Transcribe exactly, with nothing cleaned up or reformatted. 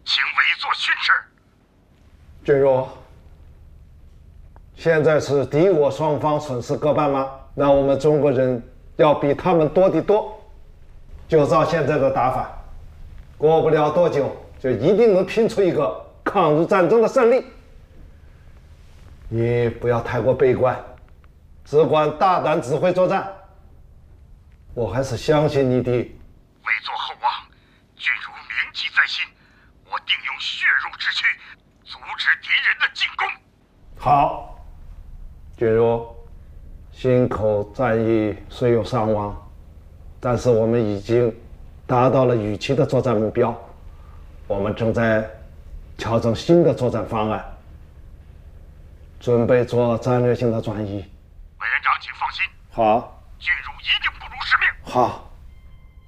请委座训斥。 君如，现在是敌我双方损失各半吗？那我们中国人要比他们多得多。就照现在的打法，过不了多久就一定能拼出一个抗日战争的胜利。你不要太过悲观，只管大胆指挥作战。我还是相信你的。 委座厚望，君如铭记在心，我定用血肉之躯阻止敌人的进攻。 好，君如，忻口战役虽有伤亡，但是我们已经达到了预期的作战目标，我们正在调整新的作战方案，准备做战略性的转移。 委员长，请放心。 好， 君如一定不辱使命。 好。